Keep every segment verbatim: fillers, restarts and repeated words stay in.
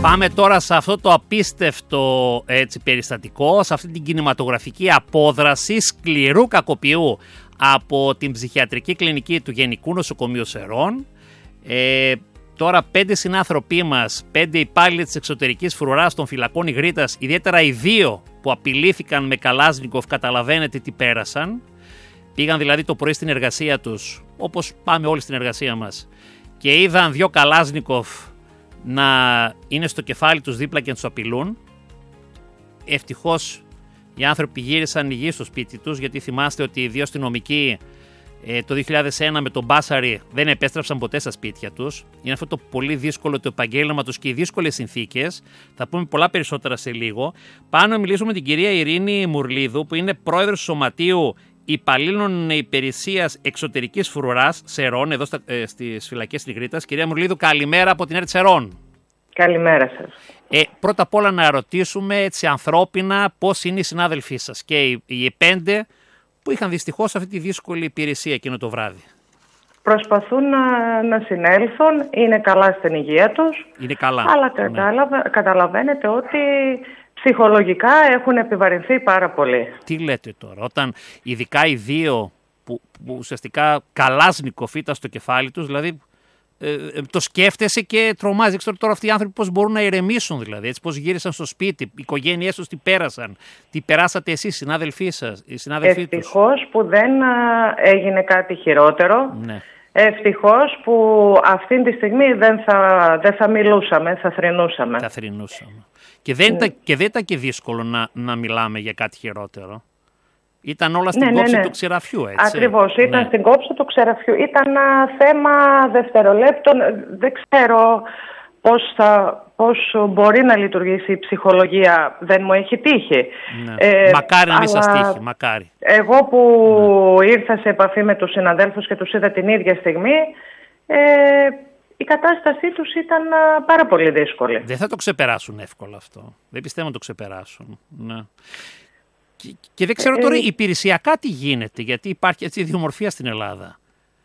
Πάμε τώρα σε αυτό το απίστευτο έτσι, περιστατικό, σε αυτή την κινηματογραφική απόδραση σκληρού κακοποιού από την ψυχιατρική κλινική του Γενικού Νοσοκομείου Σερών. Ε, τώρα πέντε συνάνθρωποι μας, πέντε υπάλληλοι της εξωτερικής φρουράς των φυλακών Ιγρήτας, ιδιαίτερα οι δύο που απειλήθηκαν με Καλάζνικοφ, καταλαβαίνετε τι πέρασαν. Πήγαν δηλαδή το πρωί στην εργασία τους, όπως πάμε όλοι στην εργασία μας, και είδαν δύο Καλάζνικοφ να είναι στο κεφάλι τους δίπλα και να τους απειλούν. Ευτυχώς οι άνθρωποι γύρισαν υγιείς στο σπίτι τους, γιατί θυμάστε ότι οι δύο αστυνομικοί ε, το δύο χιλιάδες ένα με τον Μπάσαρη δεν επέστρεψαν ποτέ στα σπίτια τους. Είναι αυτό το πολύ δύσκολο το επαγγέλμα τους και οι δύσκολες συνθήκες. Θα πούμε πολλά περισσότερα σε λίγο. Πάνω να μιλήσουμε με την κυρία Ειρήνη Μουρλίδου, που είναι πρόεδρος του Σωματείου Υπαλλήλων Υπηρεσίας Εξωτερικής Φρουράς Σερών, εδώ στα, ε, στις φυλακές της Ιγρήτας. Κυρία Μουρλίδου, καλημέρα από την ΕΡΤ Σερών. Καλημέρα σας. Ε, πρώτα απ' όλα να ρωτήσουμε έτσι ανθρώπινα πώς είναι οι συνάδελφοί σας και οι, οι πέντε που είχαν δυστυχώς αυτή τη δύσκολη υπηρεσία εκείνο το βράδυ. Προσπαθούν να, να συνέλθουν, είναι καλά στην υγεία τους. Είναι καλά. Αλλά ναι. καταλαβα, καταλαβαίνετε ότι ψυχολογικά έχουν επιβαρυνθεί πάρα πολύ. Τι λέτε τώρα, όταν ειδικά οι δύο που, που ουσιαστικά Καλάζνικοφ ήταν στο κεφάλι τους, δηλαδή ε, ε, το σκέφτεσαι και τρομάζει. Ξέρω τώρα αυτοί οι άνθρωποι πώς μπορούν να ηρεμήσουν, δηλαδή, έτσι, πώς γύρισαν στο σπίτι, οι οικογένειές τους τι πέρασαν, τι περάσατε εσείς, οι συνάδελφοί σας, οι συνάδελφοί τους. Ευτυχώς που δεν α, έγινε κάτι χειρότερο. Ναι. Ευτυχώς που αυτή τη στιγμή δεν θα, δεν θα μιλούσαμε, θα θρηνούσαμε. Θα θρηνούσαμε. Και δεν, mm. ήταν, και δεν ήταν και δύσκολο να, να μιλάμε για κάτι χειρότερο. Ήταν όλα στην ναι, κόψη ναι, ναι. του ξεραφιού, έτσι. Ακριβώς, ήταν ναι. στην κόψη του ξεραφιού. Ήταν ένα θέμα δευτερολέπτων. Δεν ξέρω πώς, θα, πώς μπορεί να λειτουργήσει η ψυχολογία. Δεν μου έχει τύχει. Ναι. Ε, μακάρι να μην σας τύχει, μακάρι. Εγώ που ναι. ήρθα σε επαφή με τους συναδέλφους και τους είδα την ίδια στιγμή, ε, η κατάστασή τους ήταν πάρα πολύ δύσκολη. Δεν θα το ξεπεράσουν εύκολα αυτό. Δεν πιστεύω να το ξεπεράσουν. Ναι. Και, και δεν ξέρω τώρα ε, υπηρεσιακά τι γίνεται, γιατί υπάρχει έτσι ιδιομορφία στην Ελλάδα.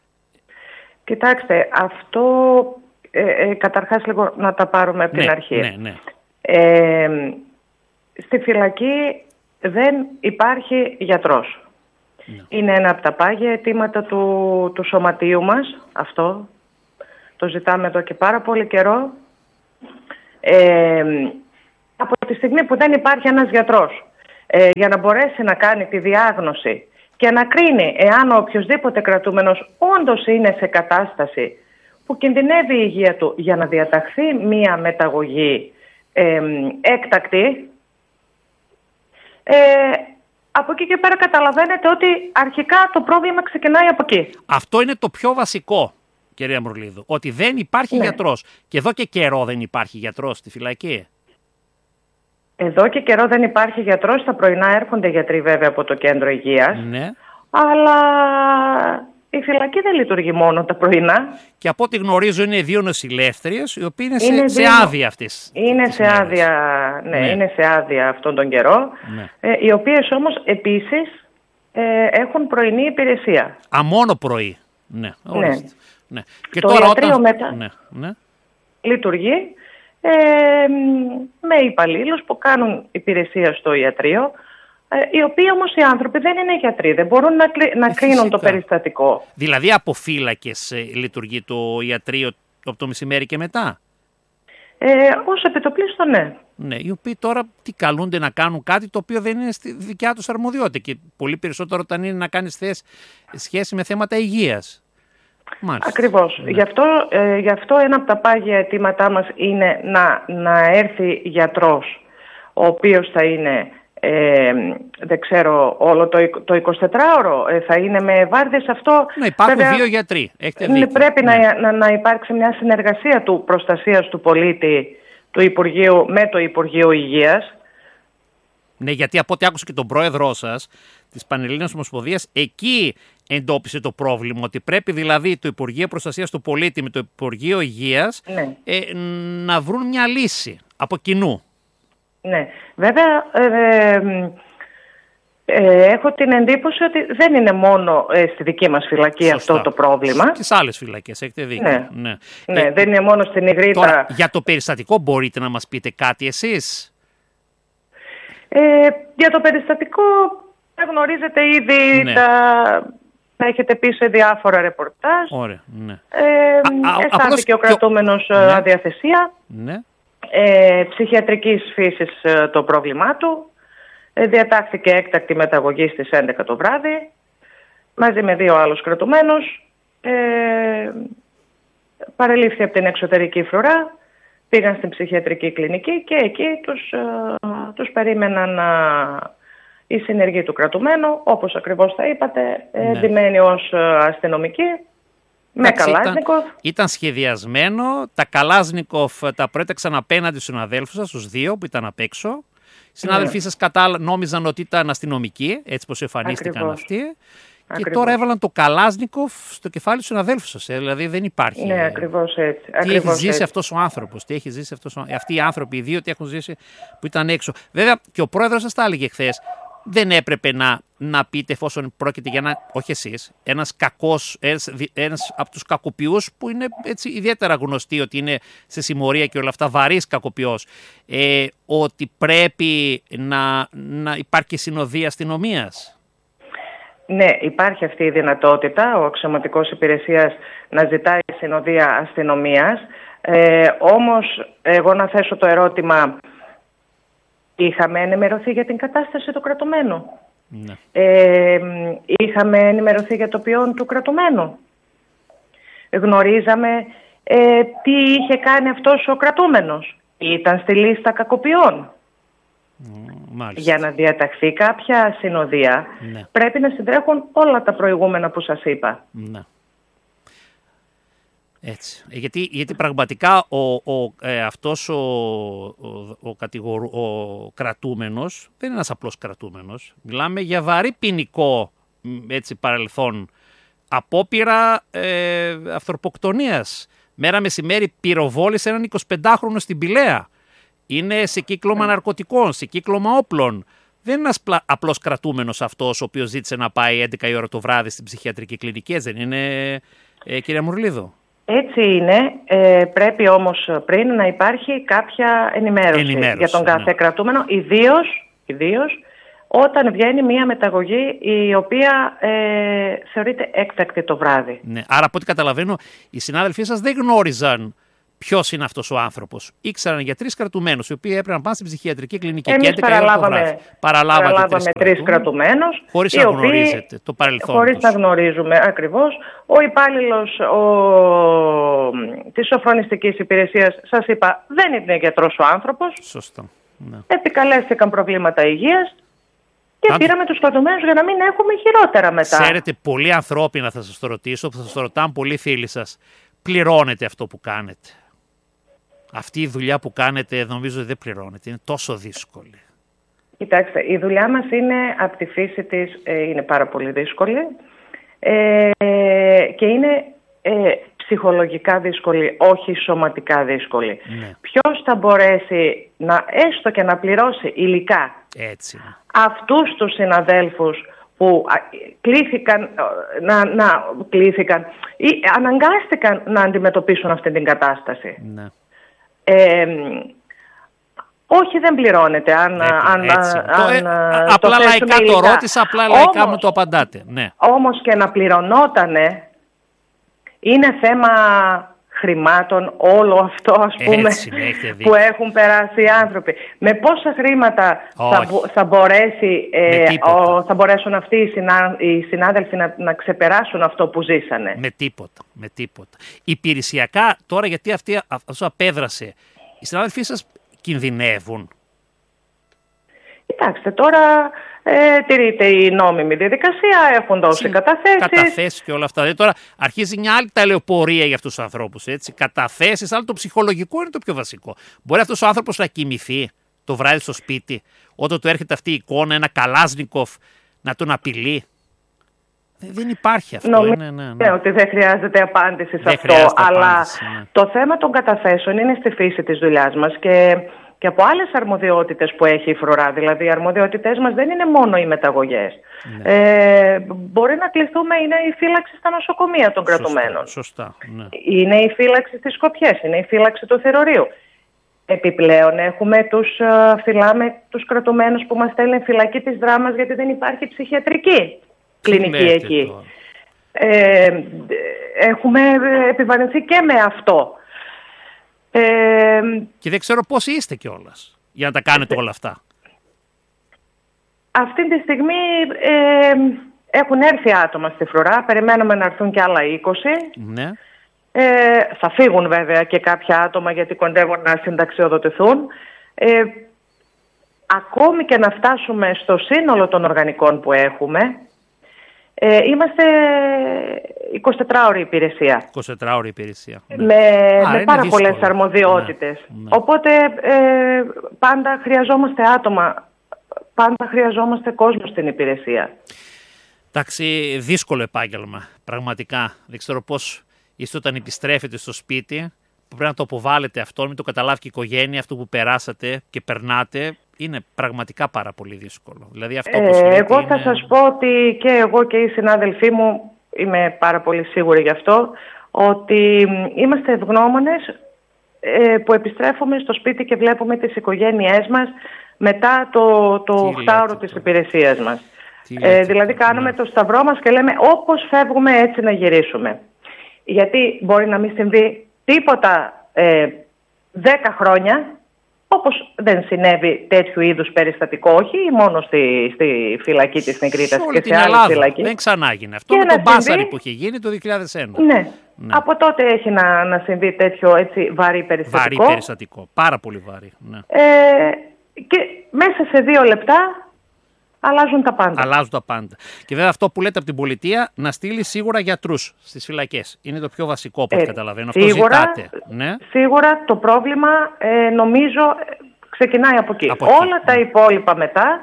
Κοιτάξτε, αυτό ε, ε, καταρχάς λίγο να τα πάρουμε από ναι, την αρχή. Ναι, ναι. Ε, στη φυλακή δεν υπάρχει γιατρός. Ναι. Είναι ένα από τα πάγια αιτήματα του, του σωματείου μας, αυτό. Το ζητάμε εδώ και πάρα πολύ καιρό. Ε, από τη στιγμή που δεν υπάρχει ένας γιατρός ε, για να μπορέσει να κάνει τη διάγνωση και να κρίνει εάν ο οποιοσδήποτε κρατούμενος όντως είναι σε κατάσταση που κινδυνεύει η υγεία του για να διαταχθεί μία μεταγωγή ε, έκτακτη, ε, από εκεί και πέρα καταλαβαίνετε ότι αρχικά το πρόβλημα ξεκινάει από εκεί. Αυτό είναι το πιο βασικό, κυρία Μουρλίδου, ότι δεν υπάρχει ναι. γιατρός. Και εδώ και καιρό δεν υπάρχει γιατρός στη φυλακή. Εδώ και καιρό δεν υπάρχει γιατρός. Στα πρωινά έρχονται γιατροί βέβαια από το κέντρο υγείας. Ναι. Αλλά η φυλακή δεν λειτουργεί μόνο τα πρωινά. Και από ό,τι γνωρίζω είναι δύο νοσηλεύτριες, οι οποίοι είναι, είναι σε, δύο... σε άδεια αυτής. Είναι σε άδεια, ναι, ναι. είναι σε άδεια αυτόν τον καιρό. Ναι. Ε, οι οποίες όμως επίσης ε, έχουν πρωινή υπηρεσία. Α, μόνο πρωί. Ναι, ναι. Ναι. Και το τώρα ιατρείο όταν... μετά ναι, ναι. λειτουργεί ε, με υπαλλήλους που κάνουν υπηρεσία στο ιατρείο, ε, οι οποίοι όμως οι άνθρωποι δεν είναι γιατροί, δεν μπορούν να, να ε, κρίνουν φυσικά. Το περιστατικό. Δηλαδή από φύλακες ε, λειτουργεί το ιατρείο από το μεσημέρι και μετά. Ε, ως επιτοπλίστων, ναι. Ναι, οι οποίοι τώρα τι καλούνται να κάνουν κάτι το οποίο δεν είναι στη δικιά τους αρμοδιότητα και πολύ περισσότερο όταν είναι να κάνεις θέση, σχέση με θέματα υγείας. Μάλιστα. Ακριβώς. Ναι. Γι' αυτό, ε, γι' αυτό ένα από τα πάγια αιτήματά μας είναι να, να έρθει γιατρός, ο οποίος θα είναι, ε, δεν ξέρω, όλο το, το εικοσιτετράωρο, ε, θα είναι με βάρδιες αυτό. Ναι, υπάρχουν βέβαια, δύο γιατροί. Έχετε ναι, πρέπει ναι. να, να, να υπάρξει μια συνεργασία του προστασίας του πολίτη του Υπουργείου, με το Υπουργείο Υγείας. Ναι, γιατί από ό,τι άκουσα και τον πρόεδρό σας της Πανελλήνιας Ομοσπονδίας, εκεί εντόπισε το πρόβλημα, ότι πρέπει δηλαδή το Υπουργείο Προστασίας του Πολίτη με το Υπουργείο Υγείας ναι. ε, να βρουν μια λύση από κοινού. Ναι, βέβαια ε, ε, Ε, έχω την εντύπωση ότι δεν είναι μόνο ε, στη δική μας φυλακή. Σωστά. Αυτό το πρόβλημα. Και σε άλλες φυλακές, έχετε δίκιο. Ναι, ναι. ναι ε, δεν είναι μόνο στην Ιγρήτα. Τώρα, για το περιστατικό μπορείτε να μας πείτε κάτι εσείς? Ε, για το περιστατικό θα γνωρίζετε ήδη, ναι. τα, θα έχετε πει σε διάφορα ρεπορτάζ. Ωραία, ναι. Ε, αισθάνθηκε ο κρατούμενος ναι. αδιαθεσία. Ναι. Ε, ψυχιατρικής φύσης το πρόβλημά του. Διατάχθηκε έκτακτη μεταγωγή στις έντεκα το βράδυ μαζί με δύο άλλους κρατουμένους. Ε, παρελήφθη από την εξωτερική φρουρά, πήγαν στην ψυχιατρική κλινική και εκεί τους, ε, τους περίμεναν ε, οι συνεργοί του κρατουμένου, όπως ακριβώς θα είπατε, ναι. εντυμένοι ως αστυνομικοί. Με Καλάζνικοφ. Ήταν, ήταν σχεδιασμένο, τα Καλάζνικοφ τα προέταξαν απέναντι στους συναδέλφους σας, τους δύο που ήταν απ' έξω. Οι συνάδελφοί ναι. σας κατά νόμιζαν ότι ήταν αστυνομικοί, έτσι πως εμφανίστηκαν Ακριβώς. αυτοί. Και Ακριβώς. τώρα έβαλαν το Καλάζνικοφ στο κεφάλι του συναδέλφου σας. Δηλαδή δεν υπάρχει. Ναι, ακριβώς έτσι. Τι ακριβώς έχει ζήσει έτσι. αυτός ο άνθρωπος, τι έχει ζήσει αυτός ο... αυτοί οι άνθρωποι, οι δύο, τι έχουν ζήσει που ήταν έξω. Βέβαια και ο πρόεδρος σας τα έλεγε χθες. Δεν έπρεπε να, να πείτε, εφόσον πρόκειται για ένα, όχι εσείς, ένας κακός, ένας, ένας από τους κακοποιούς που είναι έτσι ιδιαίτερα γνωστοί ότι είναι σε συμμορία και όλα αυτά, βαρύς κακοποιός, ε, ότι πρέπει να, να υπάρχει συνοδεία αστυνομίας. Ναι, υπάρχει αυτή η δυνατότητα, ο αξιωματικός υπηρεσίας να ζητάει συνοδεία αστυνομίας, ε, όμως εγώ να θέσω το ερώτημα... Είχαμε ενημερωθεί για την κατάσταση του κρατουμένου. Ναι. Ε, είχαμε ενημερωθεί για το ποιόν του κρατουμένου. Γνωρίζαμε ε, τι είχε κάνει αυτός ο κρατούμενος. Ήταν στη λίστα κακοποιών. Mm, για να διαταχθεί κάποια συνοδεία ναι. πρέπει να συντρέχουν όλα τα προηγούμενα που σας είπα. Ναι. Έτσι. Γιατί, γιατί πραγματικά ο, ο, ε, αυτός ο, ο, ο, κατηγορου, ο κρατούμενος δεν είναι ένας απλός κρατούμενος. Μιλάμε για βαρύ ποινικό έτσι, παρελθόν. Απόπειρα ε, αυθορποκτονίας. Μέρα μεσημέρι πυροβόλησε έναν εικοσιπεντάχρονο στην Πηλαία. Είναι σε κύκλωμα ναρκωτικών, σε κύκλωμα όπλων. Δεν είναι ένας απλός κρατούμενος αυτός ο οποίος ζήτησε να πάει έντεκα η ώρα το βράδυ στην ψυχιατρική κλινική. Έτσι δεν είναι, ε, κυρία Μουρλίδου? Έτσι είναι, ε, πρέπει όμως πριν να υπάρχει κάποια ενημέρωση, ενημέρωση για τον κάθε ναι. κρατούμενο, ιδίως, ιδίως όταν βγαίνει μια μεταγωγή η οποία ε, θεωρείται έκτακτη το βράδυ. Ναι, άρα από ό,τι καταλαβαίνω οι συνάδελφοί σας δεν γνώριζαν ποιος είναι αυτός ο άνθρωπος. Ήξεραν για τρεις κρατουμένους οι οποίοι έπρεπε να πάνε στην ψυχιατρική κλινική. Εμείς και παραλάβαμε, παραλάβαμε τρεις κρατουμένους. Χωρίς να γνωρίζετε το παρελθόν Χωρίς τους. να γνωρίζουμε ακριβώς. Ο υπάλληλος ο, της σοφρονιστικής υπηρεσίας, σας είπα, δεν είναι γιατρός ο άνθρωπος. Σωστά. Ναι. Επικαλέστηκαν προβλήματα υγείας. Και Άντε... πήραμε τους κρατουμένους για να μην έχουμε χειρότερα μετά. Ξέρετε, πολύ ανθρώπινα θα σας το ρωτήσω, θα σας το ρωτάνε πολλοί φίλοι σας. Πληρώνετε αυτό που κάνετε? Αυτή η δουλειά που κάνετε νομίζω δεν πληρώνεται, είναι τόσο δύσκολη. Κοιτάξτε, η δουλειά μας είναι από τη φύση της, ε, είναι πάρα πολύ δύσκολη ε, και είναι ε, ψυχολογικά δύσκολη, όχι σωματικά δύσκολη. Ναι. Ποιος θα μπορέσει να έστω και να πληρώσει υλικά Έτσι. αυτούς τους συναδέλφους που κλήθηκαν, να, να, κλήθηκαν ή αναγκάστηκαν να αντιμετωπίσουν αυτή την κατάσταση. Ναι. Ε, όχι, δεν πληρώνεται. Αν, ναι, αν, αν, αν, το, απλά λαϊκά το ρώτησα, απλά λαϊκά μου το απαντάτε. Ναι. Όμως και να πληρωνότανε είναι θέμα χρημάτων όλο αυτό, ας πούμε, Έτσι, που έχουν περάσει οι άνθρωποι. Με πόσα χρήματα θα, θα, μπορέσει, ε, ο, θα μπορέσουν αυτοί οι, συνά, οι συνάδελφοι να, να ξεπεράσουν αυτό που ζήσανε? Με τίποτα, με τίποτα. Υπηρεσιακά τώρα, γιατί αυτή, αυτό απέδρασε, οι συνάδελφοί σας κινδυνεύουν? Κοιτάξτε, τώρα ε, τηρείται η νόμιμη διαδικασία, έχουν δώσει Συ... καταθέσεις. Καταθέσεις και όλα αυτά. Δηλαδή, τώρα αρχίζει μια άλλη ταλαιπωρία για αυτούς τους ανθρώπους. Έτσι. Καταθέσεις, αλλά το ψυχολογικό είναι το πιο βασικό. Μπορεί αυτός ο άνθρωπος να κοιμηθεί το βράδυ στο σπίτι, όταν του έρχεται αυτή η εικόνα, ένα Καλάζνικοφ να τον απειλεί? Δεν υπάρχει αυτό. Νομίζω είναι, ναι, ναι. ότι δεν χρειάζεται απάντηση σε δεν αυτό. Αλλά απάντηση, ναι. το θέμα των καταθέσεων είναι στη φύση της δουλειάς μας και και από άλλες αρμοδιότητες που έχει η Φρουρά. Δηλαδή οι αρμοδιότητες μας δεν είναι μόνο οι μεταγωγές. Ναι. Ε, μπορεί να κληθούμε, είναι η φύλαξη στα νοσοκομεία των σωστά, κρατουμένων. Σωστά, ναι. Είναι η φύλαξη στις Σκοπιές, είναι η φύλαξη του Θηρορείου. Επιπλέον έχουμε τους, φυλάμε τους κρατουμένους που μας στέλνουν φυλακή της Δράμας γιατί δεν υπάρχει ψυχιατρική κλινική εκεί. Ε, έχουμε επιβαρυνθεί και με αυτό. Ε, και δεν ξέρω πώς είστε κιόλας για να τα κάνετε όλα αυτά. Αυτή τη στιγμή ε, έχουν έρθει άτομα στη Φρουρά, περιμένουμε να έρθουν κι άλλα είκοσι. Ναι. Ε, θα φύγουν βέβαια και κάποια άτομα γιατί κοντεύουν να συνταξιοδοτηθούν. Ε, ακόμη και να φτάσουμε στο σύνολο των οργανικών που έχουμε, ε, είμαστε εικοσιτετράωρη υπηρεσία. εικοσιτετράωρη υπηρεσία. Ναι. Με, Α, με πάρα δύσκολο. πολλές αρμοδιότητες. Ναι, ναι. Οπότε ε, πάντα χρειαζόμαστε άτομα, πάντα χρειαζόμαστε κόσμο στην υπηρεσία. Εντάξει, δύσκολο επάγγελμα, πραγματικά. Δεν ξέρω πώς είστε όταν επιστρέφετε στο σπίτι, που πρέπει να το αποβάλλετε αυτό, μην το καταλάβει και η οικογένεια, αυτό που περάσατε και περνάτε, είναι πραγματικά πάρα πολύ δύσκολο. Δηλαδή αυτό που ε, εγώ είναι... θα σας πω ότι και εγώ και οι συνάδελφοί μου, είμαι πάρα πολύ σίγουρη γι' αυτό, ότι είμαστε ευγνώμονες ε, που επιστρέφουμε στο σπίτι και βλέπουμε τις οικογένειές μας μετά το, το οχτάωρο της υπηρεσίας μας. Ε, δηλαδή κάνουμε ναι. το σταυρό μας και λέμε όπως φεύγουμε έτσι να γυρίσουμε. Γιατί μπορεί να μην συμβεί τίποτα ε, δέκα χρόνια, όπως δεν συνέβη τέτοιου είδους περιστατικό, όχι μόνο στη, στη φυλακή της Νικρίτας και σε άλλη φυλακή. Δεν ξανάγινε αυτό και με τον Μπάσαρη που είχε γίνει το δύο χιλιάδες ένα. Ναι. ναι. Από τότε έχει να, να συμβεί τέτοιο έτσι βαρύ περιστατικό. Βαρύ περιστατικό. Πάρα πολύ βαρύ. Ναι. Ε, και μέσα σε δύο λεπτά αλλάζουν τα πάντα. Αλλάζουν τα πάντα. Και βέβαια αυτό που λέτε από την πολιτεία, να στείλει σίγουρα γιατρούς στις φυλακές. Είναι το πιο βασικό που ε, καταλαβαίνω. Σίγουρα, αυτό ζητάτε. Ναι. Σίγουρα το πρόβλημα ε, νομίζω ξεκινάει από εκεί. Από Όλα εκεί, τα ναι. υπόλοιπα μετά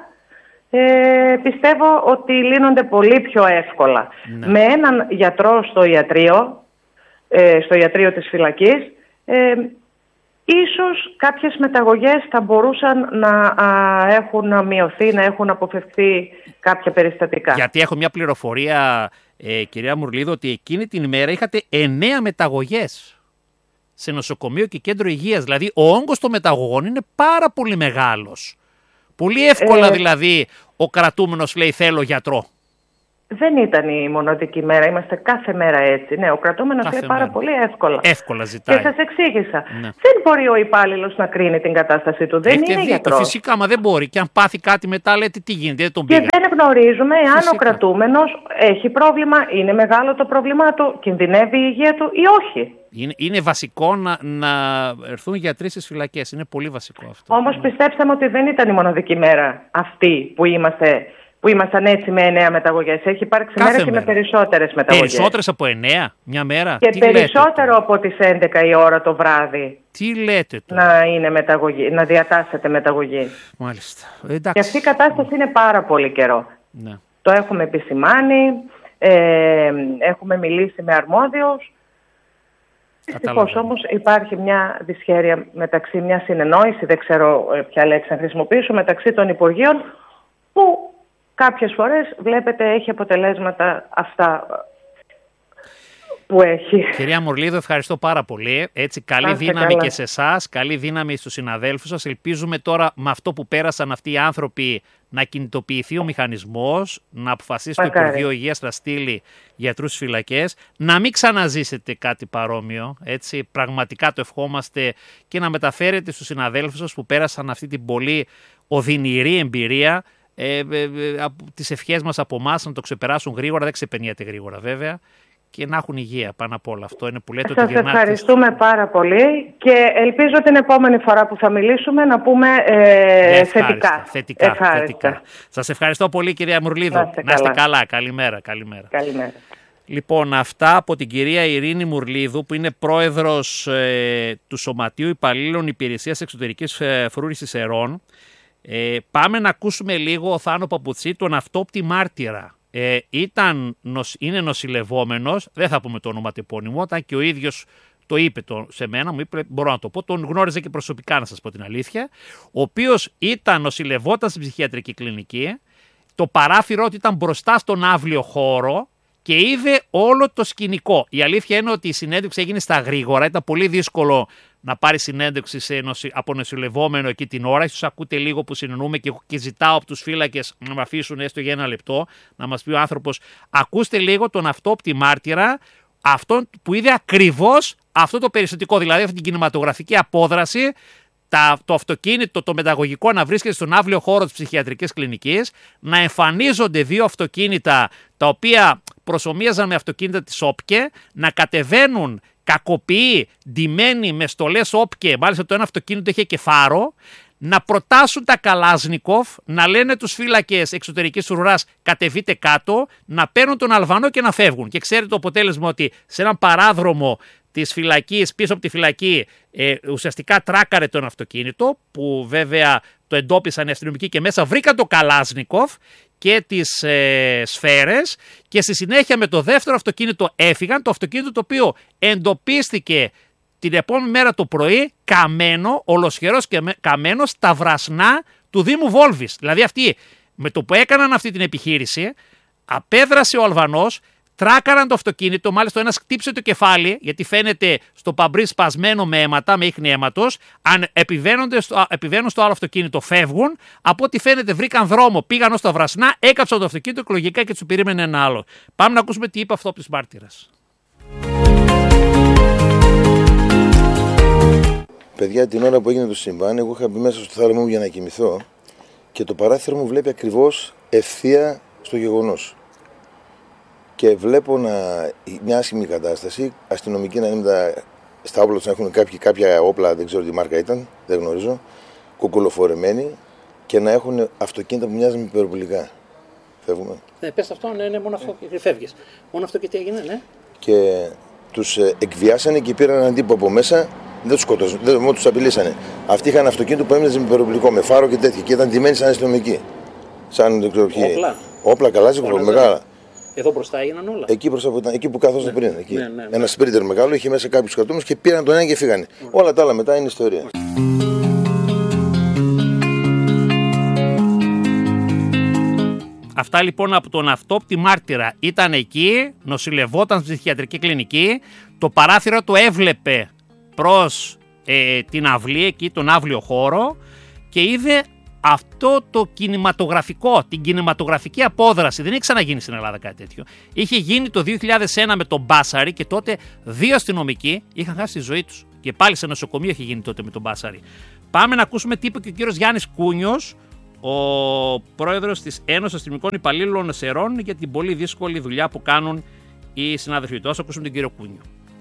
ε, πιστεύω ότι λύνονται πολύ πιο εύκολα. Ναι. Με έναν γιατρό στο ιατρείο, ε, στο ιατρείο της φυλακής, ε, ίσως κάποιες μεταγωγές θα μπορούσαν να α, έχουν μειωθεί, να έχουν αποφευθεί κάποια περιστατικά. Γιατί έχω μια πληροφορία, ε, κυρία Μουρλίδου, ότι εκείνη την ημέρα είχατε εννέα μεταγωγές σε νοσοκομείο και κέντρο υγείας. Δηλαδή ο όγκος των μεταγωγών είναι πάρα πολύ μεγάλος. Πολύ εύκολα ε, δηλαδή ο κρατούμενος λέει θέλω γιατρό. Δεν ήταν η μοναδική μέρα, είμαστε κάθε μέρα έτσι. Ναι, ο κρατούμενος λέει πάρα πολύ εύκολα. Εύκολα ζητάει. Και σας εξήγησα. Ναι. Δεν μπορεί ο υπάλληλος να κρίνει την κατάστασή του. Δεν Έχετε είναι δίκιο. γιατρός. Φυσικά, μα δεν μπορεί. Και αν πάθει κάτι μετά, λέτε τι γίνεται, δεν τον πήγα. Και δεν γνωρίζουμε εάν Φυσικά. ο κρατούμενος έχει πρόβλημα, είναι μεγάλο το πρόβλημά του, κινδυνεύει η υγεία του ή όχι. Είναι, είναι βασικό να, να έρθουν γιατροί στις φυλακές. Είναι πολύ βασικό αυτό. Όμως πιστέψαμε ότι δεν ήταν η μοναδική μέρα αυτή που είμαστε. Που ήμασταν έτσι με εννέα μεταγωγές. Έχει υπάρξει μέρα και με περισσότερες μεταγωγές. Περισσότερες από εννέα, μια μέρα. Και τι περισσότερο λέτε, από τις έντεκα η ώρα το βράδυ. Τι λέτε τώρα. Να είναι μεταγωγή, να διατάσσεται μεταγωγή. Μάλιστα. Εντάξει. Και αυτή η κατάσταση είναι πάρα πολύ καιρό. Ναι. Το έχουμε επισημάνει, ε, έχουμε μιλήσει με αρμόδιους. Δυστυχώς όμως υπάρχει μια δυσχέρεια μεταξύ, μια συνεννόηση, δεν ξέρω ποια λέξη να χρησιμοποιήσω, μεταξύ των Υπουργείων που κάποιες φορές βλέπετε έχει αποτελέσματα αυτά που έχει. Κυρία Μουρλίδου, ευχαριστώ πάρα πολύ. Έτσι, καλή Άστε δύναμη καλά. και σε εσάς, καλή δύναμη στους συναδέλφους σας. Ελπίζουμε τώρα με αυτό που πέρασαν αυτοί οι άνθρωποι να κινητοποιηθεί ο μηχανισμός, να αποφασίσει το Υπουργείο Υγείας να στείλει γιατρούς στις φυλακές, να μην ξαναζήσετε κάτι παρόμοιο. Έτσι, πραγματικά το ευχόμαστε και να μεταφέρετε στους συναδέλφους σας που πέρασαν αυτή την πολύ οδυνηρή εμπειρία. Ε, ε, ε, τις ευχές μας από εμάς να το ξεπεράσουν γρήγορα, δεν ξεπερνιέται γρήγορα βέβαια, και να έχουν υγεία πάνω απ' όλα. Αυτό είναι που λέτε. Σας ότι γυρνάτε... ευχαριστούμε πάρα πολύ και ελπίζω την επόμενη φορά που θα μιλήσουμε να πούμε ε, θετικά. Θετικά, θετικά. Σας ευχαριστώ πολύ κυρία Μουρλίδου. Να είστε, να είστε καλά. καλά. Καλημέρα, καλημέρα. Καλημέρα. Λοιπόν, αυτά από την κυρία Ειρήνη Μουρλίδου, που είναι πρόεδρος ε, του Σωματείου Υπαλλήλων Υπηρεσίας Εξωτερικής ε, Φρούρησης Ερών. Ε, πάμε να ακούσουμε λίγο ο Θάνο Παπουτσί, τον αυτόπτη μάρτυρα. Ε, ήταν, είναι νοσηλευόμενος, δεν θα πούμε το όνομα τεπώνυμο, ήταν και ο ίδιος το είπε το, σε μένα, μου είπε, μπορώ να το πω, τον γνώριζε και προσωπικά, να σας πω την αλήθεια, ο οποίος ήταν νοσηλευόταν στην ψυχιατρική κλινική, το παράθυρο ότι ήταν μπροστά στον αύλιο χώρο και είδε όλο το σκηνικό. Η αλήθεια είναι ότι η συνέντευξη έγινε στα γρήγορα, ήταν πολύ δύσκολο να πάρει συνέντευξη σε νοση... από νοσηλευόμενο εκεί την ώρα. Ίσως ακούτε λίγο που συνεννοούμε και, και ζητάω από τους φύλακες να με αφήσουν έστω για ένα λεπτό, να μας πει ο άνθρωπος, ακούστε λίγο τον αυτόπτη μάρτυρα, αυτόν που είδε ακριβώς αυτό το περιστατικό, δηλαδή αυτή την κινηματογραφική απόδραση, τα, το αυτοκίνητο, το μεταγωγικό να βρίσκεται στον αύλιο χώρο της ψυχιατρικής κλινικής, να εμφανίζονται δύο αυτοκίνητα τα οποία προσομοίαζαν με αυτοκίνητα της ΟΠΚΕ, να κατεβαίνουν κακοποιοί, ντυμένοι με στολές ΟΠΚΕ, μάλιστα το ένα αυτοκίνητο είχε και φάρο, να προτάσουν τα Καλάζνικοφ, να λένε τους φύλακες εξωτερικής ουράς κατεβείτε κάτω, να παίρνουν τον Αλβανό και να φεύγουν. Και ξέρετε το αποτέλεσμα ότι σε έναν παράδρομο της φυλακής, πίσω από τη φυλακή, ε, ουσιαστικά τράκαρε τον αυτοκίνητο, που βέβαια το εντόπισαν οι αστυνομικοί και μέσα βρήκαν το Καλάζνικοφ και τις ε, σφαίρες, και στη συνέχεια με το δεύτερο αυτοκίνητο έφυγαν, το αυτοκίνητο το οποίο εντοπίστηκε την επόμενη μέρα το πρωί καμένο, ολοσχερός και καμένο στα βρασνά του Δήμου Βόλβης. Δηλαδή αυτοί με το που έκαναν αυτή την επιχείρηση, απέδρασε ο Αλβανός, τράκαραν το αυτοκίνητο, μάλιστα ο ένας χτύπησε το κεφάλι, γιατί φαίνεται στο παμπρί σπασμένο με αίματα, με ίχνη αίματος. Αν στο, επιβαίνουν στο άλλο αυτοκίνητο, φεύγουν. Από ό,τι φαίνεται, βρήκαν δρόμο, πήγαν ως τα βρασνά, έκαψαν το αυτοκίνητο εκλογικά και του περίμενε ένα άλλο. Πάμε να ακούσουμε τι είπε αυτό από τις μάρτυρες. Παιδιά, την ώρα που έγινε το συμβάν, εγώ είχα μπει μέσα στο θάλαμο μου για να κοιμηθώ και το παράθυρο μου βλέπει ακριβώς ευθεία στο γεγονός. Και βλέπω να, μια άσχημη κατάσταση, αστυνομικοί να είναι τα, στα όπλα τους να έχουν κάποια, κάποια όπλα, δεν ξέρω τι μάρκα ήταν, δεν γνωρίζω, κουκουλοφορεμένοι και να έχουν αυτοκίνητα που μοιάζουν με υπερβολικά. Φεύγουμε. Ναι, πες αυτό, ναι, ναι, μόνο αυτό και φεύγεις. Μόνο αυτό και τι έγινε, ναι. Και τους εκβιάσανε και πήραν έναν τύπο από μέσα. Δεν τους σκοτώσαν, δεν μόνο τους απειλήσανε. Αυτοί είχαν αυτοκίνητο που έμεινε με υπεροπλικό, με φάρο και τέτοια. Και ήταν ντυμένοι σαν αστυνομικοί. Σαν δεν ξέρω ποιοι. Όπλα. Όπλα, καλάζικο, μεγάλα. Εδώ μπροστά έγιναν όλα. Εκεί μπροστά που ήταν, εκεί που καθόταν ναι. πριν. Εκεί. Ναι, ναι, ναι. Ένα σπρίντερ μεγάλο, είχε μέσα κάποιους κρατούμενους και πήραν τον ένα και φύγανε. Mm. Όλα τα άλλα μετά είναι ιστορία. Mm. Αυτά λοιπόν από τον αυτόπτη μάρτυρα. Ήταν εκεί, νοσηλευόταν στην ψυχιατρική κλινική, το παράθυρο το έβλεπε προς ε, την αυλή, εκεί τον αύλιο χώρο, και είδε αυτό το κινηματογραφικό, την κινηματογραφική απόδραση. Δεν έχει ξαναγίνει στην Ελλάδα κάτι τέτοιο. Είχε γίνει το δύο χιλιάδες ένα με τον Μπάσαρη και τότε δύο αστυνομικοί είχαν χάσει τη ζωή τους. Και πάλι σε νοσοκομείο είχε γίνει τότε με τον Μπάσαρη. Πάμε να ακούσουμε τι είπε και ο κύριος Γιάννης Κούνιος, ο πρόεδρος της Ένωσης Αστυνομικών Υπαλλήλων Σερών, για την πολύ δύσκολη δουλειά που κάνουν οι συνάδελφοι του. Ας ακούσουμε τον κύριο Κούνιο.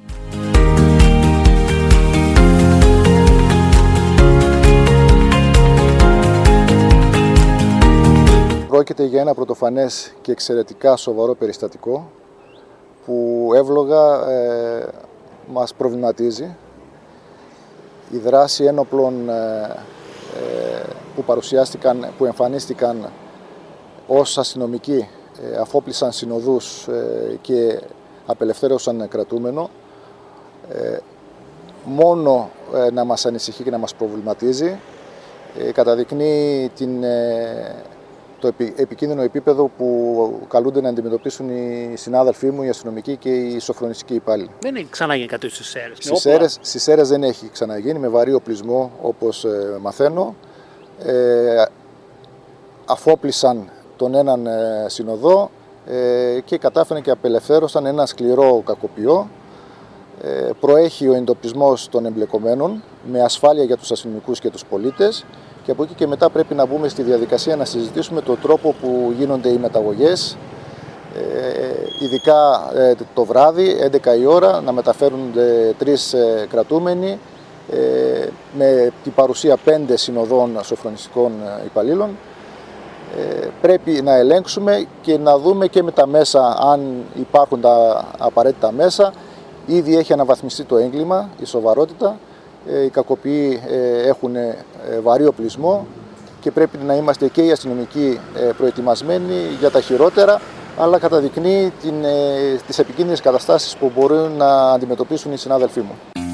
Πρόκειται για ένα πρωτοφανές και εξαιρετικά σοβαρό περιστατικό που εύλογα ε, μας προβληματίζει. Η δράση ένοπλων ε, ε, που παρουσιάστηκαν, που εμφανίστηκαν ως αστυνομικοί, ε, αφόπλησαν συνοδούς ε, και απελευθέρωσαν κρατούμενο, ε, μόνο ε, να μας ανησυχεί και να μας προβληματίζει. Ε, καταδεικνύει την ε, το επικίνδυνο επίπεδο που καλούνται να αντιμετωπίσουν οι συνάδελφοί μου, οι αστυνομικοί και οι σοφρονιστικοί υπάλληλοι. Δεν έχει ξαναγίνει κάτι στις Σέρρες. Στις Σέρρες, στις Σέρρες δεν έχει ξαναγίνει, με βαρύ οπλισμό όπως ε, μαθαίνω. Ε, αφόπλησαν τον έναν ε, συνοδό ε, και κατάφεραν και απελευθέρωσαν ένα σκληρό κακοποιό. Ε, προέχει ο εντοπισμός των εμπλεκομένων με ασφάλεια για τους αστυνομικούς και τους πολίτες. Και από εκεί και μετά πρέπει να μπούμε στη διαδικασία να συζητήσουμε τον τρόπο που γίνονται οι μεταγωγές, ε, ειδικά ε, το βράδυ, έντεκα η ώρα, να μεταφέρουν ε, τρεις ε, κρατούμενοι ε, με την παρουσία πέντε συνοδών σοφρονιστικών υπαλλήλων. Ε, πρέπει να ελέγξουμε και να δούμε και με τα μέσα αν υπάρχουν τα απαραίτητα μέσα. Ήδη έχει αναβαθμιστεί το έγκλημα, η σοβαρότητα. Οι κακοποιοί έχουν βαρύ οπλισμό και πρέπει να είμαστε και οι αστυνομικοί προετοιμασμένοι για τα χειρότερα, αλλά καταδεικνύει την, τις επικίνδυνες καταστάσεις που μπορούν να αντιμετωπίσουν οι συνάδελφοί μου.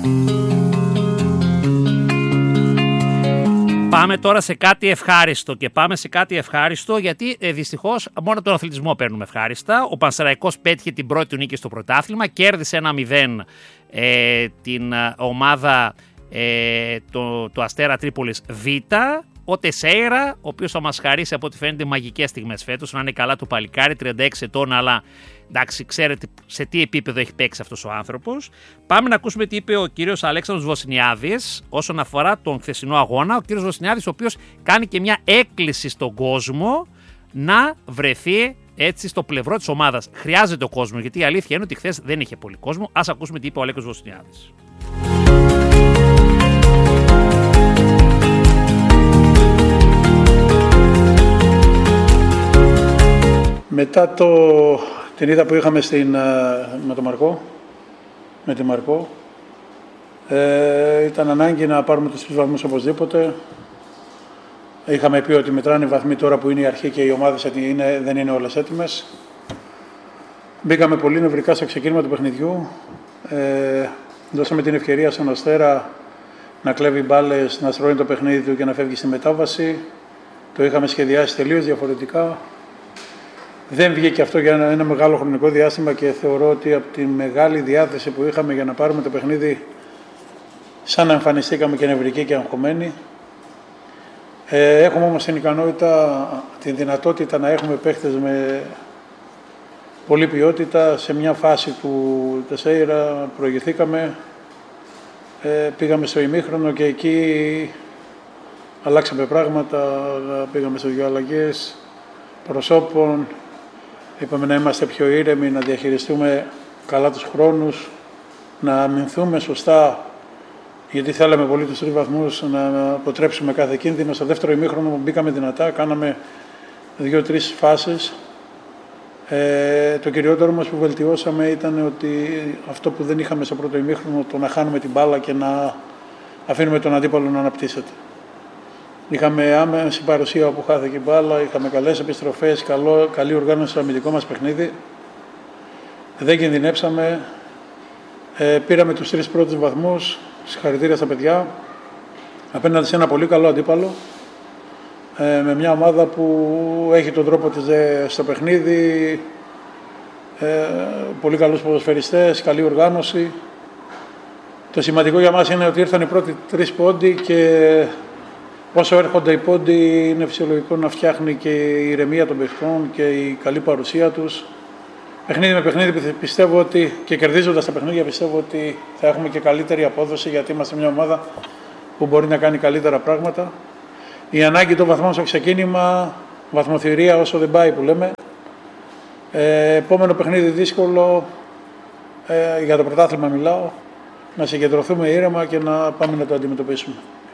Πάμε τώρα σε κάτι ευχάριστο και πάμε σε κάτι ευχάριστο γιατί ε, δυστυχώς μόνο τον αθλητισμό παίρνουμε ευχάριστα. Ο Πανσεραϊκός πέτυχε την πρώτη του νίκη στο πρωτάθλημα, κέρδισε ένα μηδέν ε, την ε, ομάδα ε, το, το Αστέρα Τρίπολης Β. Ο Τεσέιρα, ο οποίος θα μας χαρίσει από ό,τι φαίνεται μαγικές στιγμές φέτος, να είναι καλά του παλικάρι, τριάντα έξι ετών, αλλά εντάξει, ξέρετε σε τι επίπεδο έχει παίξει αυτός ο άνθρωπος. Πάμε να ακούσουμε τι είπε ο κύριος Αλέξανδρος Βοσνιάδης όσον αφορά τον χθεσινό αγώνα. Ο κύριος Βοσνιάδης, ο οποίος κάνει και μια έκκληση στον κόσμο να βρεθεί έτσι στο πλευρό της ομάδας. Χρειάζεται ο κόσμος, γιατί η αλήθεια είναι ότι χθες δεν είχε πολύ κόσμο. Ας ακούσουμε τι είπε ο Αλέκος Βοσνιάδης. Μετά το, την είδα που είχαμε στην, με τον Μαρκό, με τη Μαρκό, ε, ήταν ανάγκη να πάρουμε τους τρεις βαθμούς οπωσδήποτε. Είχαμε πει ότι μετράνε οι βαθμοί τώρα που είναι η αρχή και οι ομάδες είναι, δεν είναι όλες έτοιμες. Μπήκαμε πολύ νευρικά στο ξεκίνημα του παιχνιδιού. Ε, δώσαμε την ευκαιρία στον Αστέρα να κλέβει μπάλες, να στρώνει το παιχνίδι του και να φεύγει στη μετάβαση. Το είχαμε σχεδιάσει τελείως διαφορετικά. Δεν βγήκε αυτό για ένα, ένα μεγάλο χρονικό διάστημα και θεωρώ ότι από τη μεγάλη διάθεση που είχαμε για να πάρουμε το παιχνίδι σαν να εμφανιστήκαμε και νευρικοί και αγχωμένοι. Ε, έχουμε όμως την ικανότητα, την δυνατότητα να έχουμε παίχτες με πολλή ποιότητα. Σε μια φάση του Τεσέιρα προηγηθήκαμε, ε, πήγαμε στο ημίχρονο και εκεί αλλάξαμε πράγματα, πήγαμε σε δύο αλλαγές προσώπων. Είπαμε να είμαστε πιο ήρεμοι, να διαχειριστούμε καλά τους χρόνους, να αμυνθούμε σωστά, γιατί θέλαμε πολύ τους τρεις βαθμούς, να αποτρέψουμε κάθε κίνδυνο. Στο δεύτερο ημίχρονο μπήκαμε δυνατά, κάναμε δύο-τρεις φάσεις. Ε, το κυριότερο όμως που βελτιώσαμε ήταν ότι αυτό που δεν είχαμε στο πρώτο ημίχρονο, το να χάνουμε την μπάλα και να αφήνουμε τον αντίπαλο να αναπτύσσεται. Είχαμε άμεση παρουσία όπου χάθηκε η μπάλα, είχαμε καλές επιστροφές, καλό, καλή οργάνωση στο αμυντικό μας παιχνίδι. Δεν κινδυνέψαμε, ε, πήραμε τους τρεις πρώτους βαθμούς, συγχαρητήρια στα παιδιά, απέναντι σε ένα πολύ καλό αντίπαλο, ε, με μια ομάδα που έχει τον τρόπο της ε, στο παιχνίδι, ε, πολύ καλούς ποδοσφαιριστές, καλή οργάνωση. Το σημαντικό για μας είναι ότι ήρθαν οι πρώτοι τρεις πόντοι και όσο έρχονται οι πόντοι είναι φυσιολογικό να φτιάχνει και η ηρεμία των παιχτών και η καλή παρουσία τους. Παιχνίδι με παιχνίδι πιστεύω ότι και κερδίζοντας τα παιχνίδια πιστεύω ότι θα έχουμε και καλύτερη απόδοση γιατί είμαστε μια ομάδα που μπορεί να κάνει καλύτερα πράγματα. Η ανάγκη των βαθμών στο ξεκίνημα, βαθμοθυρία όσο δεν πάει που λέμε. Ε, επόμενο παιχνίδι δύσκολο, ε, για το πρωτάθλημα μιλάω, να συγκεντρωθούμε ήρεμα και να πάμε να το αντιμετωπίσουμε.